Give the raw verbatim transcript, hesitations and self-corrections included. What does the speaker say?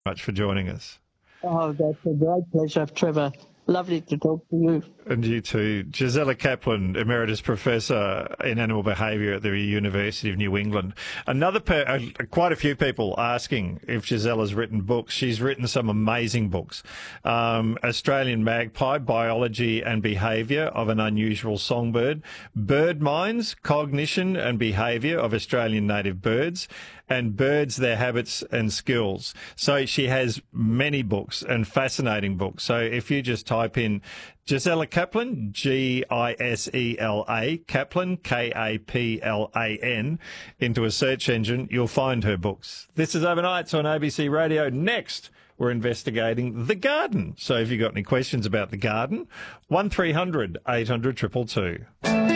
Much for joining us. Oh, that's a great pleasure, Trevor. Lovely to talk to you. And you too. Gisela Kaplan, Emeritus Professor in Animal Behaviour at the University of New England. Another, per, uh, quite a few people asking if Gisela's written books. She's written some amazing books. Um, Australian Magpie, Biology and Behaviour of an Unusual Songbird. Bird Minds, Cognition and Behaviour of Australian Native Birds. And Birds, Their Habits and Skills. So she has many books and fascinating books. So if you just type in Gisela Kaplan, G I S E L A, Kaplan, K A P L A N, into a search engine, you'll find her books. This is Overnights on A B C Radio. Next, we're investigating the garden. So if you've got any questions about the garden, one three hundred eight hundred two two two.